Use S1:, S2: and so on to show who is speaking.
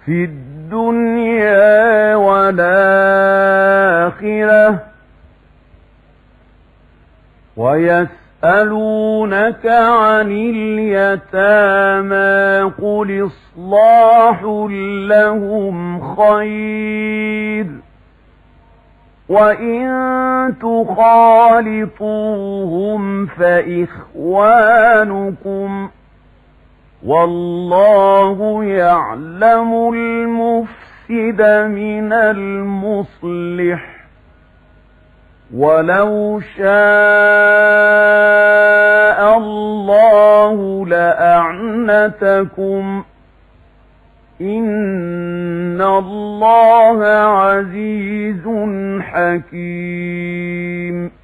S1: في الدنيا والآخرة. ويسألونك عن اليتامى قل إصلاح لهم خير وإن تخالطوهم فإخوانكم والله يعلم المفسد من المصلح ولو شاء الله لأعنتكم إن الله عزيز حكيم.